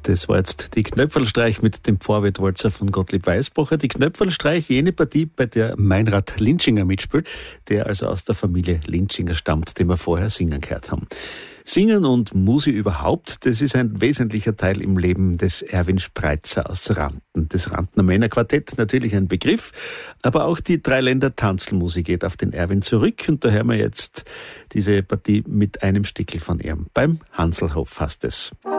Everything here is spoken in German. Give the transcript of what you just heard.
Das war jetzt die Knöpfelstreich mit dem Vorwärtswalzer von Gottlieb Weisbacher. Die Knöpfelstreich, jene Partie, bei der Meinrad Lintschinger mitspielt, der also aus der Familie Lintschinger stammt, den wir vorher singen gehört haben. Singen und Musik überhaupt, das ist ein wesentlicher Teil im Leben des Erwin Spreitzer aus Ranten. Das Rantener Männerquartett, natürlich ein Begriff, aber auch die Dreiländer Tanzelmusik geht auf den Erwin zurück und da hören wir jetzt diese Partie mit einem Stickel von ihm. Beim Hanselhof heißt es.